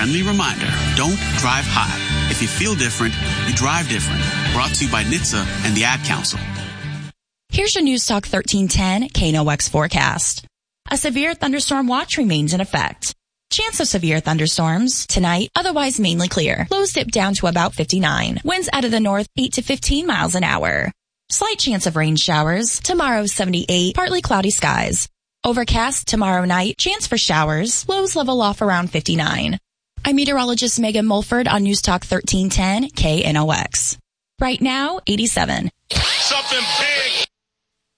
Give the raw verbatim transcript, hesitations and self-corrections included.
friendly reminder, don't drive high. If you feel different, you drive different. Brought to you by N H T S A and the Ad Council. Here's your News Talk thirteen ten K N O X forecast. A severe thunderstorm watch remains in effect. Chance of severe thunderstorms tonight, otherwise mainly clear. Lows dip down to about fifty-nine. Winds out of the north eight to fifteen miles an hour. Slight chance of rain showers. Tomorrow seventy-eight, partly cloudy skies. Overcast tomorrow night, chance for showers. Lows level off around fifty-nine. I'm meteorologist Megan Mulford on News Talk thirteen ten K N O X. Right now, eighty-seven. Something big